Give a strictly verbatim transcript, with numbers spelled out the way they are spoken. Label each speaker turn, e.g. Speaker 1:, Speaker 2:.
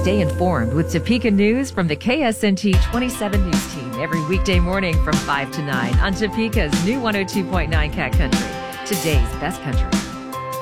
Speaker 1: Stay informed with Topeka News from the K S N T twenty-seven News Team every weekday morning from five to nine on Topeka's new one oh two point nine Cat Country, today's best country.